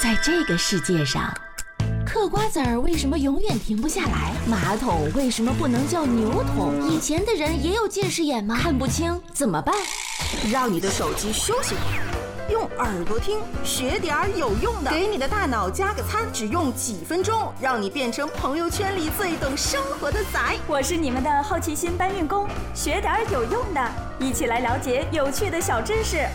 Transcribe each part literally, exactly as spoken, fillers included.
在这个世界上，嗑瓜子儿为什么永远停不下来？马桶为什么不能叫牛桶？以前的人也有近视眼吗？看不清怎么办？ 让你的手机休息会儿，用耳朵听，学点儿有用的，给你的大脑加个餐，只用几分钟，让你变成朋友圈里最懂生活的仔。 我是你们的好奇心搬运工，学点儿有用的，一起来了解有趣的小知识。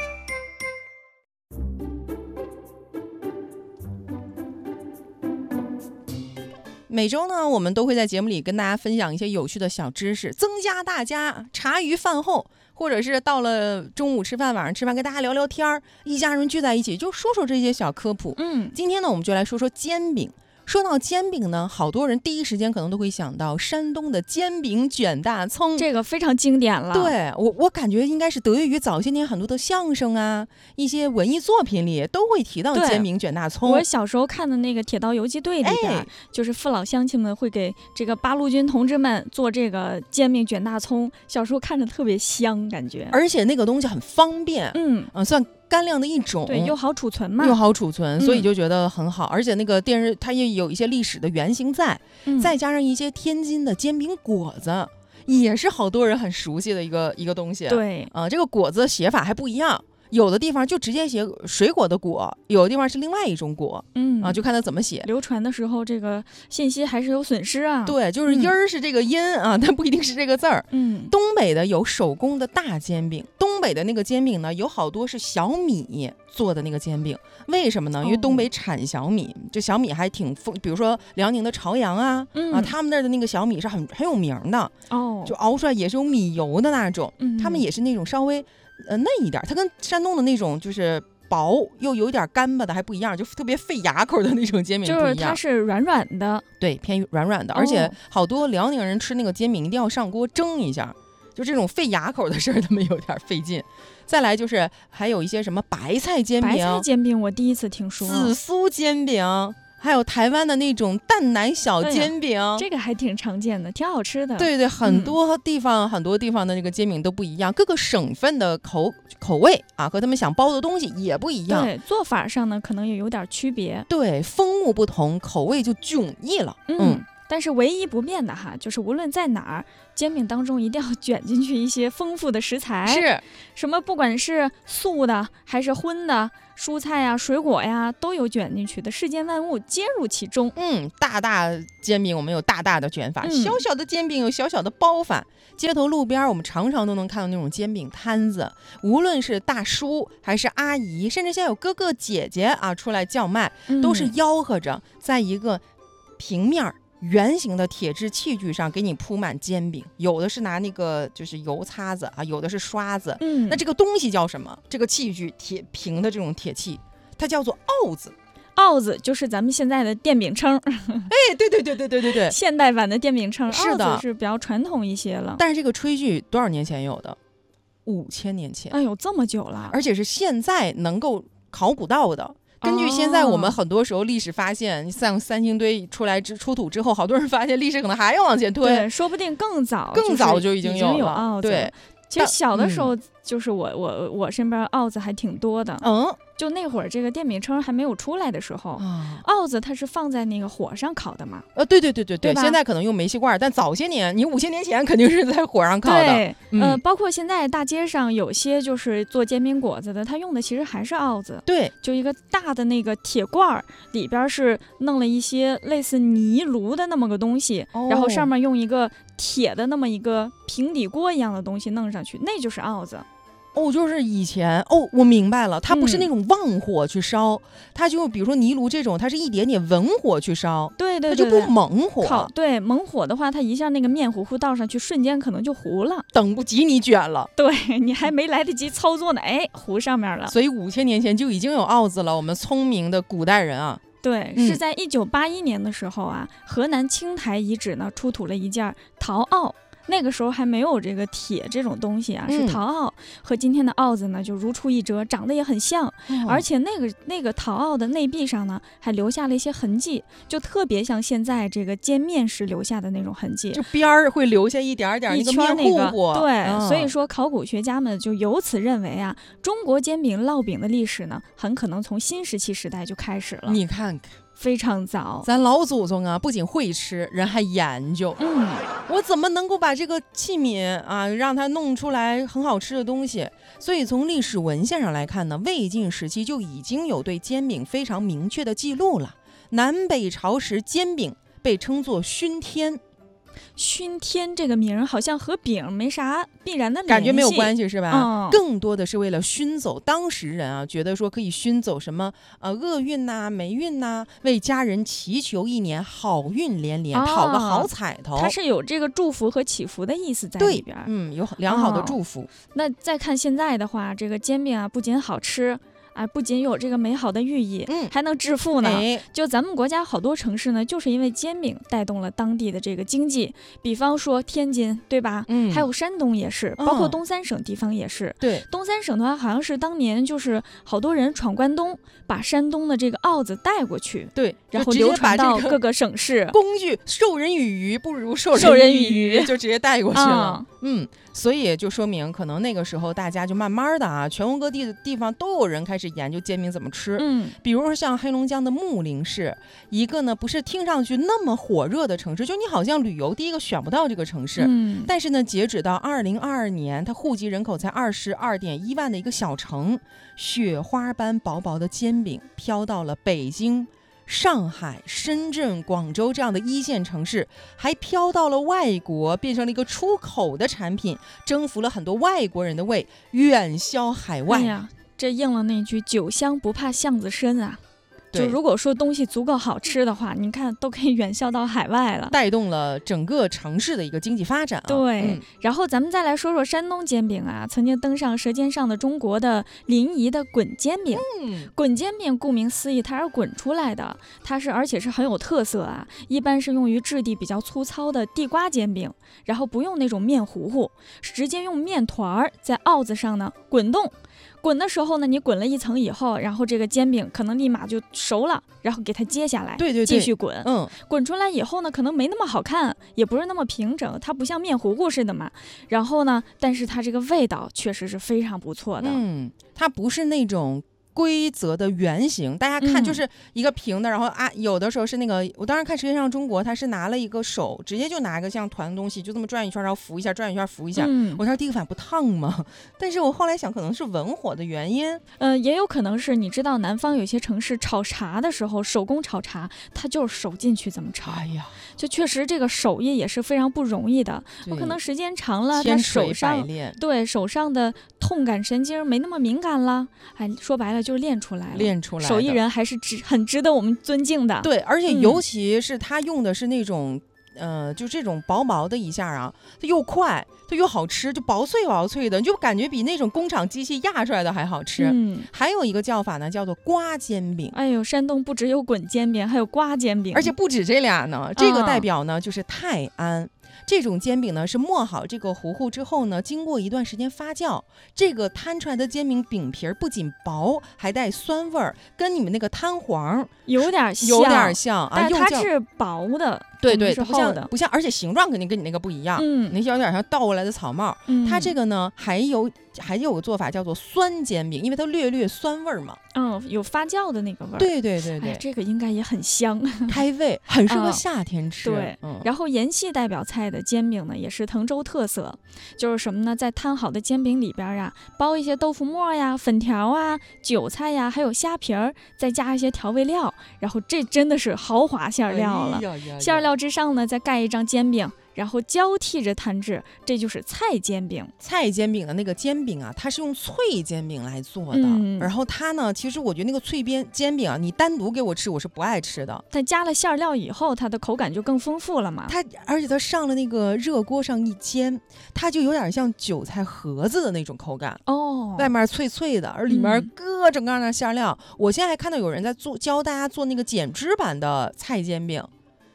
每周呢，我们都会在节目里跟大家分享一些有趣的小知识，增加大家茶余饭后，或者是到了中午吃饭、晚上吃饭，跟大家聊聊天儿，一家人聚在一起就说说这些小科普。 嗯， 今天呢，我们就来说说煎饼。说到煎饼呢，好多人第一时间可能都会想到山东的煎饼卷大葱， 这个非常经典了。 对，我我感觉应该是得益于早些年很多的相声啊，一些文艺作品里都会提到煎饼卷大葱。 我小时候看的那个《铁道游击队》里边、哎，就是父老乡亲们会给这个八路军同志们做这个煎饼卷大葱，小时候看着特别香，感觉。 而且那个东西很方便， 嗯嗯，算干粮的一种， 对，又好储存嘛， 又好储存，所以就觉得很好。嗯、而且那个电视它也有一些历史的原型在、嗯，再加上一些天津的煎饼果子，也是好多人很熟悉的一个一个东西。 对， 啊、呃，这个果子写法还不一样。有的地方就直接写水果的果，有的地方是另外一种果，嗯啊，就看它怎么写。 流传的时候，这个信息还是有损失啊。 对，就是音儿是这个音、嗯、啊，但不一定是这个字儿。 嗯， 东北的有手工的大煎饼，东北的那个煎饼呢，有好多是小米做的那个煎饼。为什么呢？因为东北产小米，这、哦、小米还挺丰，比如说辽宁的朝阳啊，嗯、啊，他们那儿的那个小米是很很有名的哦，就熬出来也是有米油的那种，嗯、他们也是那种稍微。呃，嫩一点，它跟山东的那种就是薄又有点干巴的还不一样，就特别费牙口的那种煎饼不一样， 就是它是软软的， 对，偏软软的、哦，而且好多辽宁人吃那个煎饼一定要上锅蒸一下，就这种费牙口的事儿，他们有点费劲。再来就是还有一些什么白菜煎饼， 白菜煎饼我第一次听说， 紫苏煎饼。还有台湾的那种蛋奶小煎饼、哎、 这个还挺常见的，挺好吃的。 对对，很多地方、嗯、很多地方的那个煎饼都不一样，各个省份的口口味啊和他们想包的东西也不一样。 对，做法上呢可能也有点区别。 对，风物不同，口味就迥异了。嗯。嗯， 但是唯一不变的哈，就是无论在哪儿，煎饼当中一定要卷进去一些丰富的食材。 是什么？不管是素的还是荤的，蔬菜呀、水果呀，都有卷进去的，世间万物皆入其中。 嗯，大大煎饼我们有大大的卷法、嗯，小小的煎饼有小小的包法。街头路边我们常常都能看到那种煎饼摊子，无论是大叔还是阿姨，甚至现在有哥哥姐姐啊出来叫卖，都是吆喝着在一个平面圆形的铁质器具上给你铺满煎饼，有的是拿那个就是油擦子啊，有的是刷子。嗯，那这个东西叫什么？这个器具铁平的这种铁器，它叫做鏊子。 鏊子就是咱们现在的电饼铛。 哎，对对对对对对对， 现代版的电饼铛。 是的， 鏊子是比较传统一些了。 但是这个炊具多少年前有的？五千年前。 哎呦，这么久了， 而且是现在能够考古到的。根据现在我们很多时候历史发现，像三星堆出来之出土之后，好多人发现历史可能还要往前推， 对，说不定更早， 更早就已经有了。 已经有鏊子。 对， 其实小的时候，就是我、嗯、我我身边鏊子还挺多的。 嗯， 就那会儿这个电饼铛还没有出来的时候，啊、鏊子它是放在那个火上烤的嘛。 呃，对对对对对， 对， 现在可能用煤气罐，但早些年，你五千年前肯定是在火上烤的。 对，嗯、呃，包括现在大街上有些就是做煎饼果子的，他用的其实还是鏊子。 对， 就一个大的那个铁罐，里边是弄了一些类似泥炉的那么个东西，哦、然后上面用一个铁的那么一个平底锅一样的东西弄上去，那就是鏊子。 哦，就是以前哦，我明白了，它不是那种旺火去烧，嗯、它就比如说泥炉这种，它是一点点文火去烧， 对对对， 它就不猛火。 烤对猛火的话，它一下那个面糊糊倒上去，瞬间可能就糊了， 等不及你卷了。 对，你还没来得及操作呢，哎，糊上面了。 所以五千年前就已经有鏊子了，我们聪明的古代人啊。 对， 嗯、 是在一九八一年的时候啊，河南青台遗址呢出土了一件陶鏊。 那个时候还没有这个铁这种东西啊， 嗯是陶奥，和今天的奥子呢就如出一辙，长得也很像， 哦而且那个那个陶奥的内壁上呢还留下了一些痕迹，就特别像现在这个煎面时留下的那种痕迹， 就边儿会留下一点点一那个圈那个面糊糊， 对、 嗯所以说考古学家们就由此认为啊，中国煎饼烙饼的历史呢，很可能从新石器时代就开始了， 你看看非常早。 咱老祖宗啊，不仅会吃，人还研究。 嗯， 我怎么能够把这个器皿啊，让它弄出来很好吃的东西？所以从历史文献上来看呢，魏晋时期就已经有对煎饼非常明确的记录了。南北朝时，煎饼被称作熏天。 熏天这个名儿好像和饼没啥必然的联系， 感觉没有关系是吧？ 嗯更多的是为了熏走当时人啊，觉得说可以熏走什么呃厄运呐、霉运呐，为家人祈求一年好运连连， 哦讨个好彩头。 它是有这个祝福和祈福的意思在对里边儿。 嗯，有良好的哦祝福。 那再看现在的话，这个煎饼啊，不仅好吃。啊，不仅有这个美好的寓意， 嗯还能致富呢。 哎， 就咱们国家好多城市呢，就是因为煎饼带动了当地的这个经济。比方说天津，对吧？ 嗯还有山东也是， 嗯包括东三省地方也是。 对， 东三省的话，好像是当年就是好多人闯关东，把山东的这个奥子带过去， 对， 然后就直接流传到把这个各个省市。 工具授人以鱼不如授授人以以渔， 渔就直接带过去了。 嗯嗯，所以就说明可能那个时候大家就慢慢的啊，全国各地的地方都有人开始研究煎饼怎么吃。 嗯， 比如说像黑龙江的木陵市，一个呢不是听上去那么火热的城市，就你好像旅游第一个选不到这个城市。 嗯， 但是呢，截止到二零二二年，它户籍人口才二十二点一万的一个小城，雪花般薄薄的煎饼飘到了北京、上海、深圳、广州这样的一线城市，还飘到了外国，变成了一个出口的产品，征服了很多外国人的胃，远销海外。 哎呀，这应了那句“酒香不怕巷子深”啊。就对， 如果说东西足够好吃的话，你看都可以远销到海外了。 带动了整个城市的一个经济发展啊。 对， 嗯然后咱们再来说说山东煎饼啊，曾经登上《舌尖上的中国》的临沂的滚煎饼。 嗯滚煎饼顾名思义，它是滚出来的，它是而且是很有特色啊。一般是用于质地比较粗糙的地瓜煎饼，然后不用那种面糊糊，是直接用面团儿在鏊子上呢滚动。滚的时候呢，你滚了一层以后，然后这个煎饼可能立马就熟了，然后给它接下来， 对对对继续滚。 嗯， 滚出来以后呢，可能没那么好看，也不是那么平整，它不像面糊糊似的嘛。然后呢，但是它这个味道确实是非常不错的。 嗯，它不是那种规则的圆形，大家看嗯就是一个平的，然后啊，有的时候是那个，我当时看《舌尖上中国》，他是拿了一个手，直接就拿一个像团的东西，就这么转一圈，然后扶一下，转一圈，扶一下。 嗯， 我当时第一个反应不烫吗？但是我后来想，可能是文火的原因。 呃，也有可能是你知道，南方有些城市炒茶的时候，手工炒茶，它就是手进去怎么炒， 哎呀， 就确实这个手艺也是非常不容易的。我可能时间长了，他千锤百手上炼， 对手上的痛感神经没那么敏感了，哎，说白了就是练出来了。 练出来的手艺人还是值很值得我们尊敬的。 对，而且嗯尤其是他用的是那种。呃，就这种薄薄的一下啊，它又快，它又好吃，就薄脆薄脆的，你就感觉比那种工厂机器压出来的还好吃。 嗯， 还有一个叫法呢，叫做刮煎饼。 哎呦，山东不只有滚煎饼，还有刮煎饼， 而且不止这俩呢，这个嗯代表呢就是泰安。这种煎饼呢是磨好这个糊糊之后呢，经过一段时间发酵，这个摊出来的煎饼饼皮儿不仅薄，还带酸味儿，跟你们那个摊黄有点像， 有点像啊， 但是又叫它是薄的， 对对， 我们是不厚的。 像不像，而且形状肯定跟你那个不一样， 嗯， 那有点像倒过来的草帽。 嗯它这个呢还有还有个做法叫做酸煎饼，因为它略略酸味儿嘛。 嗯有发酵的那个味儿。 对对对哎对， 这个应该也很香。 开胃，很适合嗯夏天吃。 对嗯， 然后延禧代表菜的煎饼呢，也是滕州特色，就是什么呢？在摊好的煎饼里边啊，包一些豆腐末呀、粉条啊、韭菜呀，还有虾皮儿，再加一些调味料，然后这真的是豪华馅儿料了。 哎呀呀馅儿料之上呢，再盖一张煎饼，然后交替着摊制，这就是菜煎饼。 菜煎饼的那个煎饼啊，它是用脆煎饼来做的。 嗯然后它呢，其实我觉得那个脆边煎饼啊，你单独给我吃，我是不爱吃的。 它加了馅儿料以后，它的口感就更丰富了嘛。 它而且它上了那个热锅上一煎，它就有点像韭菜盒子的那种口感。 哦， 外面脆脆的，而里面嗯各种各样的馅料。我现在还看到有人在做教大家做那个减脂版的菜煎饼，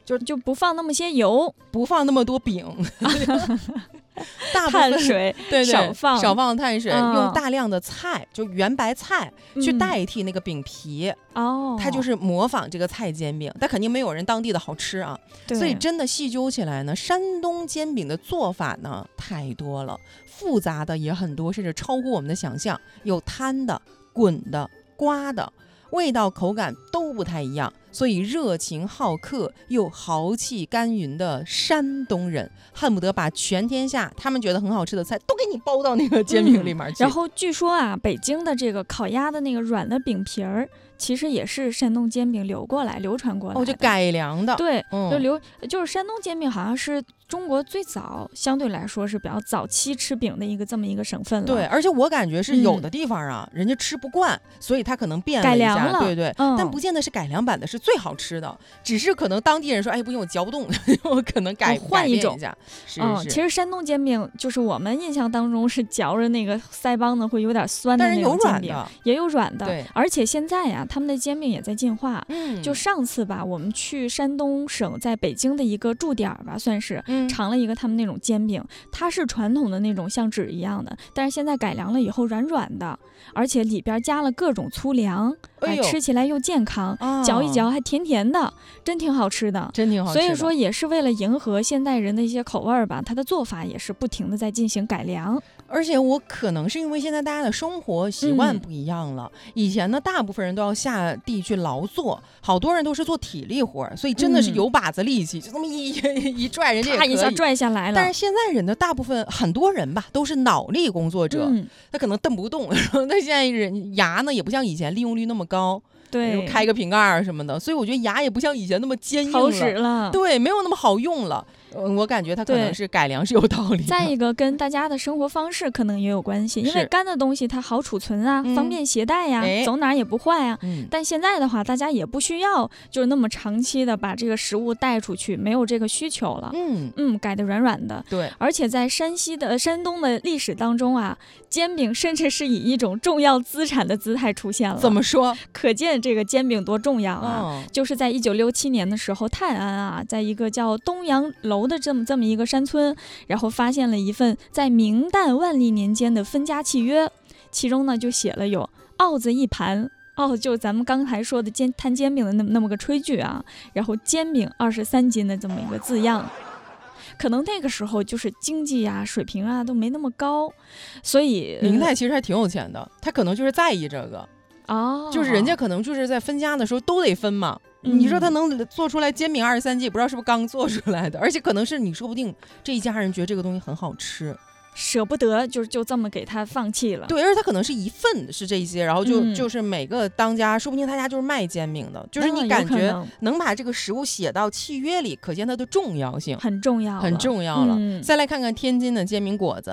就就不放那么些油， 不放那么多饼。大部碳分水对对少放少放碳水， 嗯用大量的菜，就圆白菜去代替那个饼皮。 哦， 它就是模仿这个菜煎饼，但肯定没有人当地的好吃啊。 对所以真的细究起来呢，山东煎饼的做法呢太多了，复杂的也很多，甚至超乎我们的想象。有摊的、滚的、刮的，味道口感都不太一样。所以热情好客又豪气干云的山东人，恨不得把全天下他们觉得很好吃的菜都给你包到那个煎饼里面去。 嗯、然后据说啊，北京的这个烤鸭的那个软的饼皮儿，其实也是山东煎饼流过来、流传过来的。 哦，就改良的。 对， 嗯、 就流就是山东煎饼好像是中国最早，相对来说是比较早期吃饼的一个这么一个省份了。 对，而且我感觉是有的地方啊，嗯、人家吃不惯，所以他可能变了一下， 改良了， 对对、 嗯， 但不见得是改良版的是最好吃的，只是可能当地人说，哎，不行，我嚼不动，我可能改、 哦、换一种一下。是嗯， 是其实山东煎饼就是我们印象当中是嚼着那个腮帮子会有点酸的那种煎饼，也有软的， 对。 而且现在呀，他们的煎饼也在进化。 嗯， 就上次吧，我们去山东省，在北京的一个驻点吧，算是、嗯、尝了一个他们那种煎饼，它是传统的那种像纸一样的，但是现在改良了以后软软的，而且里边加了各种粗粮，哎，吃起来又健康， 哦、 嚼一嚼还甜甜的，真挺好吃的， 真挺好吃的。 所以说也是为了迎合现代人的一些口味吧，它的做法也是不停的在进行改良。 而且我可能是因为现在大家的生活习惯不一样了、嗯、以前呢大部分人都要下地去劳作，好多人都是做体力活，所以真的是有把子力气、嗯、就这么一一拽人家也可以一下拽下来了。 但是现在人的大部分很多人吧都是脑力工作者、嗯、他可能蹬不动，那现在人牙呢也不像以前利用率那么高， 对， 开个瓶盖什么的，所以我觉得牙也不像以前那么坚硬了， 好使了， 对，没有那么好用了。我感觉它可能是改良是有道理的。 再一个跟大家的生活方式可能也有关系，因为干的东西它好储存啊、嗯、方便携带呀、啊，走哪儿也不坏啊、嗯。但现在的话，大家也不需要就是那么长期的把这个食物带出去，没有这个需求了。 嗯嗯，改得软软的。 对， 而且在山西的山东的历史当中啊，煎饼甚至是以一种重要资产的姿态出现了。 怎么说？ 可见这个煎饼多重要啊！ 哦、 就是在一九六七年的时候，泰安啊，在一个叫东阳楼的这么这么一个。一个山村，然后发现了一份在明代万历年间的分家契约，其中呢就写了有鏊子一盘，哦，就咱们刚才说的煎摊煎饼的那么那么个炊具啊，然后煎饼二十三斤的这么一个字样。可能那个时候就是经济啊水平啊都没那么高，所以明代其实还挺有钱的，他可能就是在意这个哦， 就是人家可能就是在分家的时候都得分嘛。 嗯、 你说他能做出来煎饼二十三斤，不知道是不是刚做出来的，而且可能是你说不定这一家人觉得这个东西很好吃， 舍不得就就这么给他放弃了。 对，而且他可能是一份是这些，然后就、嗯、就是每个当家，说不定他家就是卖煎饼的，就是你感觉能把这个食物写到契约里，可见它的重要性很重要， 很重要了。 嗯、 再来看看天津的煎饼果子。